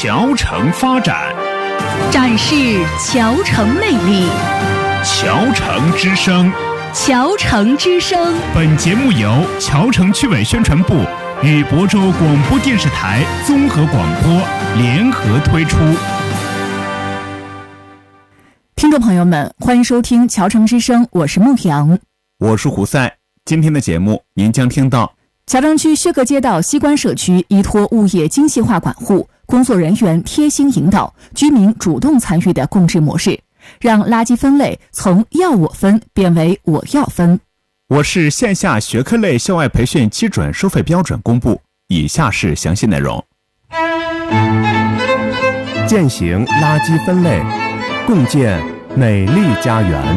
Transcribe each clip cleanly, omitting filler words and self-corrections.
桥城发展， 展示桥城魅力。 桥城之声， 桥城之声。 本节目由桥城区委宣传部与亳州广播电视台综合广播联合推出。 听众朋友们，欢迎收听桥城之声，我是孟阳， 我是胡赛。今天的节目您将听到桥城区薛格街道西关社区依托物业精细化管护，工作人员贴心引导，居民主动参与的共治模式，让垃圾分类从要我分变为我要分。 我市线下学科类校外培训基准收费标准公布，以下是详细内容。 践行垃圾分类，共建美丽家园。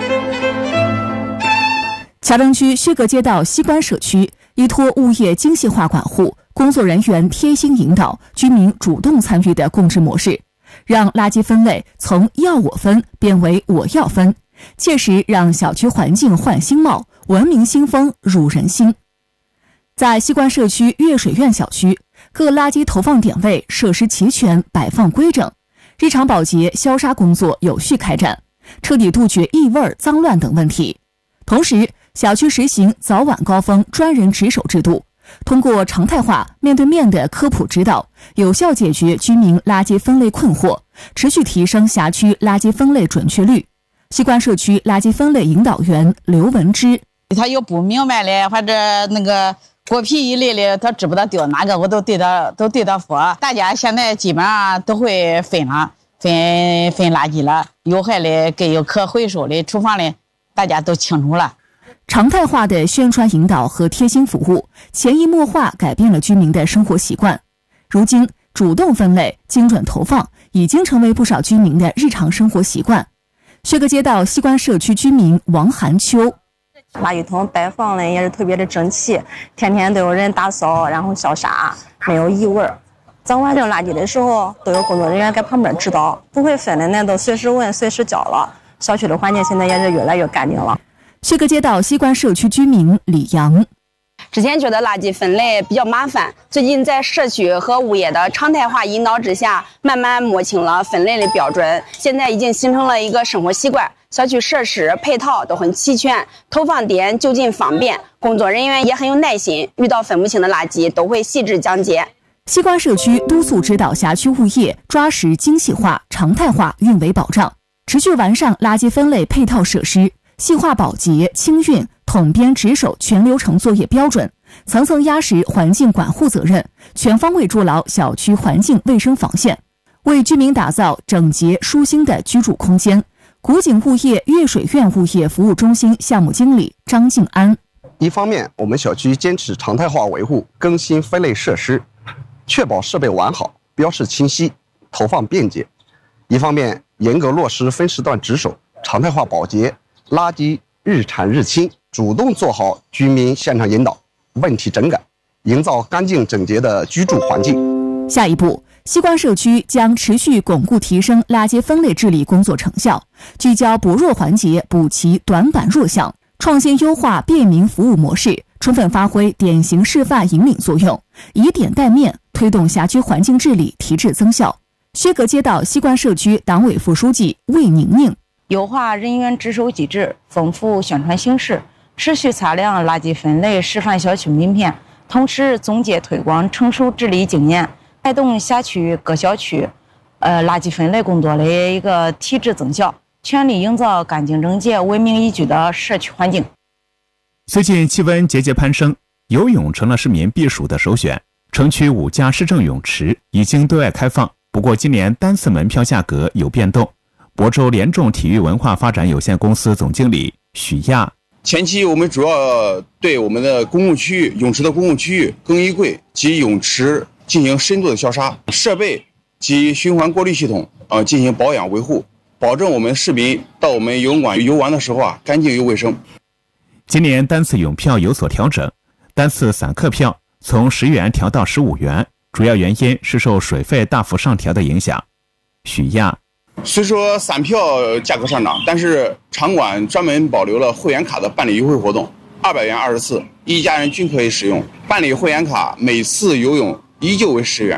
桥城区薛格街道西关社区依托物业精细化管护，工作人员贴心引导，居民主动参与的共治模式，让垃圾分类从要我分变为我要分，切实让小区环境焕新貌，文明新风入人心。在西关社区岳水苑小区，各垃圾投放点位设施齐全，摆放规整，日常保洁消杀工作有序开展，彻底杜绝异味、脏乱等问题。同时，小区实行早晚高峰专人值守制度，通过常态化面对面的科普指导，有效解决居民垃圾分类困惑，持续提升辖区垃圾分类准确率。西关社区垃圾分类引导员刘文芝， 他有不明白的或者那个果皮一类的，他知不道丢哪个，我都对他说。大家现在基本上都会分垃圾了，有害的跟有可回收的厨房的，大家都清楚了。 常态化的宣传引导和贴心服务，潜移默化改变了居民的生活习惯。如今，主动分类、精准投放已经成为不少居民的日常生活习惯。薛格街道西关社区居民王寒秋， 垃圾桶摆放的也是特别的整齐，天天都有人打扫，然后消杀，没有异味。脏完扔垃圾的时候，都有工作人员在旁边指导，不会分的那都随时问，随时交了。小区的环境现在也是越来越干净了。 薛格街道西关社区居民李阳， 之前觉得垃圾分类比较麻烦，最近在社区和物业的常态化引导之下，慢慢摸清了分类的标准，现在已经形成了一个生活习惯。小区设施配套都很齐全，投放点就近方便，工作人员也很有耐心，遇到分不清的垃圾都会细致讲解。 西关社区督促指导辖区物业抓实精细化、常态化运维保障，持续完善垃圾分类配套设施，细化保洁、清运、统编值守全流程作业标准，层层压实环境管护责任，全方位筑牢小区环境卫生防线，为居民打造整洁舒心的居住空间。古井物业岳水苑物业服务中心项目经理张静安， 一方面，我们小区坚持常态化维护，更新分类设施，确保设备完好、标识清晰、投放便捷；一方面，严格落实分时段值守、常态化保洁，垃圾日产日清，主动做好居民现场引导、问题整改，营造干净整洁的居住环境。 下一步，西关社区将持续巩固提升垃圾分类治理工作成效，聚焦薄弱环节，补齐短板弱项，创新优化便民服务模式，充分发挥典型示范引领作用，以点带面，推动辖区环境治理提质增效。薛格街道西关社区党委副书记魏宁宁， 优化人员值守机制，丰富宣传形式，持续擦亮垃圾分类示范小区名片，同时总结推广成熟治理经验，带动辖区各小区垃圾分类工作的一个提质增效，全力营造干净整洁、文明宜居的社区环境。 最近气温节节攀升，游泳成了市民避暑的首选。城区5家市政泳池已经对外开放，不过今年单次门票价格有变动。亳州联众体育文化发展有限公司总经理许亚， 前期我们主要对我们的公共区域、泳池的公共区域、更衣柜及泳池进行深度的消杀，设备及循环过滤系统进行保养维护，保证我们市民到我们游泳馆游玩的时候干净又卫生。 今年单次泳票有所调整，单次散客票从10元调到15元，主要原因是受水费大幅上调的影响。许亚， 虽说散票价格上涨，但是场馆专门保留了会员卡的办理优惠活动，200元20次，一家人均可以使用。办理会员卡，每次游泳依旧为10元。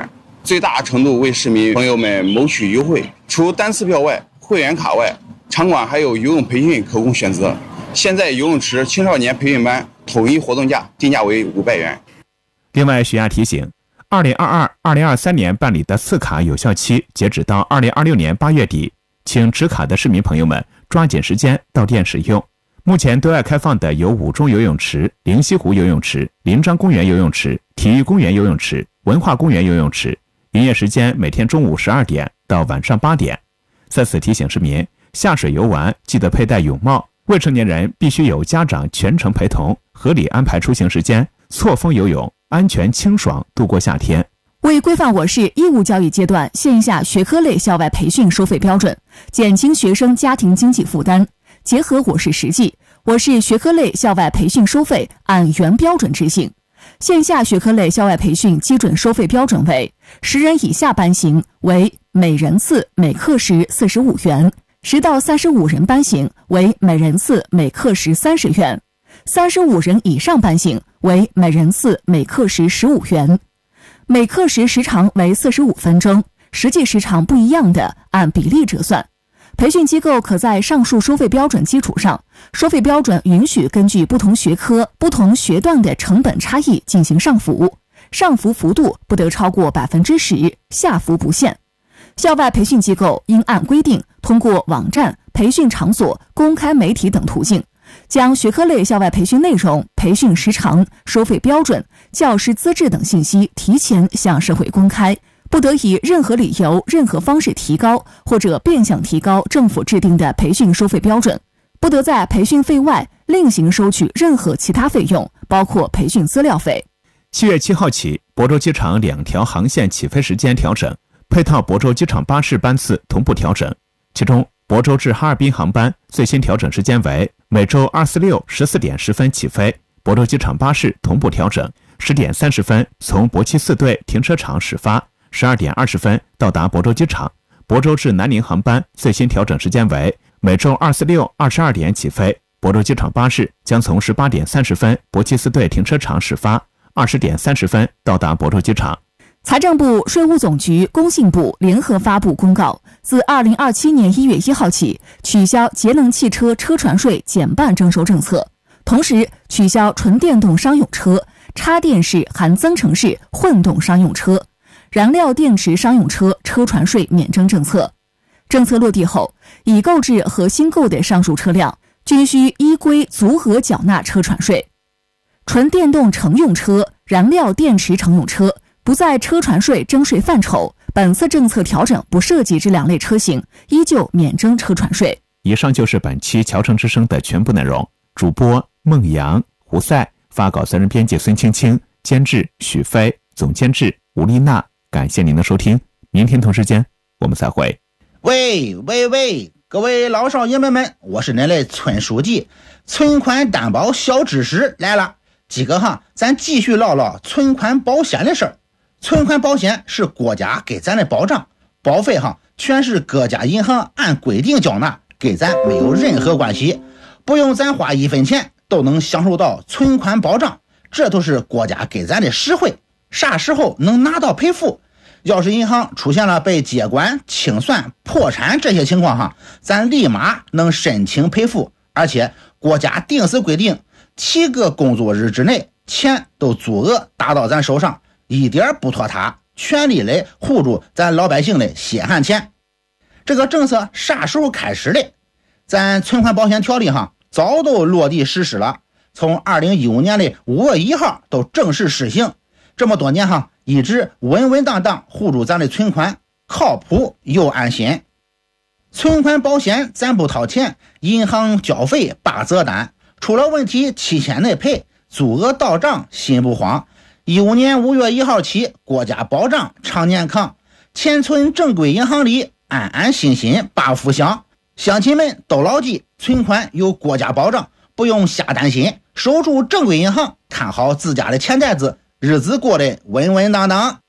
最大程度为市民朋友们谋取优惠。除单次票外，会员卡外，场馆还有游泳培训可供选择。现在游泳池青少年培训班统一活动价定价为500元。 另外，徐亚提醒，2022、2023年办理的次卡有效期截止到2026年8月底，请持卡的市民朋友们抓紧时间到店使用。目前对外开放的有五中游泳池、灵溪湖游泳池、临漳公园游泳池、体育公园游泳池、文化公园游泳池，营业时间每天中午12点到晚上8点。在此提醒市民，下水游玩记得佩戴泳帽，未成年人必须有家长全程陪同，合理安排出行时间，错峰游泳，安全清爽度过夏天。 为规范我市义务教育阶段线下学科类校外培训收费标准，减轻学生家庭经济负担，结合我市实际，我市学科类校外培训收费按原标准执行。线下学科类校外培训基准收费标准为10人以下班型为每人次每课时45元，10到35人班型为每人次每课时30元，35人以上班型为每人次每课时15元。每课时时长为45分钟，实际时长不一样的按比例折算。培训机构可在上述收费标准基础上，收费标准允许根据不同学科、不同学段的成本差异进行上浮，上浮幅度不得超过10%，下浮不限。校外培训机构应按规定通过网站、培训场所、公开媒体等途径，将学科类校外培训内容、培训时长、收费标准、教师资质等信息提前向社会公开，不得以任何理由、任何方式提高或者变相提高政府制定的培训收费标准，不得在培训费外另行收取任何其他费用，包括培训资料费。 7月7号起，亳州机场2条航线起飞时间调整，配套亳州机场巴士班次同步调整。其中，亳州至哈尔滨航班最新调整时间为每周2、4、6 14点10分起飞，亳州机场巴士同步调整，10点30分从亳七4队停车场始发，12点20分到达亳州机场。亳州至南宁航班最新调整时间为每周2、4、6 22点起飞，亳州机场巴士将从18点30分亳七4队停车场始发，20点30分到达亳州机场。 财政部、税务总局、工信部联合发布公告，自2027年1月1号起，取消节能汽车车船税减半征收政策，同时取消纯电动商用车、插电式含增程式混动商用车、燃料电池商用车车船税免征政策。政策落地后，已购置和新购的上述车辆均需依规足额缴纳车船税。纯电动乘用车、燃料电池乘用车不在车船税征税范畴，本次政策调整不涉及这两类车型，依旧免征车船税。 以上就是本期侨城之声的全部内容。主播孟阳、胡赛，发稿责任编辑孙青青，监制许飞，总监制吴丽娜。感谢您的收听，明天同时间我们再会。 喂，各位老少爷们，我是您的村书记，存款担保小知识来了。今个咱继续唠唠存款保险的事儿。存款保险是国家给咱的保障，保费全是各家银行按规定缴纳，跟咱没有任何关系，不用咱花1分钱都能享受到存款保障，这都是国家给咱的实惠。啥时候能拿到赔付？要是银行出现了被接管、清算、破产这些情况咱立马能申请赔付，而且国家定时规定7个工作日之内钱都足额打到咱手上，一点不拖沓，全力来护住咱老百姓的血汗钱。这个政策啥时候开始的？咱存款保险条例早都落地实施了，从2015年的5月1号都正式实行。这么多年一直稳稳当当护住咱的存款，靠谱又安心。存款保险咱不掏钱，银行交费8折单，出了问题期限内赔，足额到账心不慌。15年5月1号起，国家保障常年扛，钱存正规银行里，安安心心把福享。乡亲们都牢记，存款有国家保障，不用瞎担心，守住正规银行，看好自家的钱袋子，日子过得稳稳当当。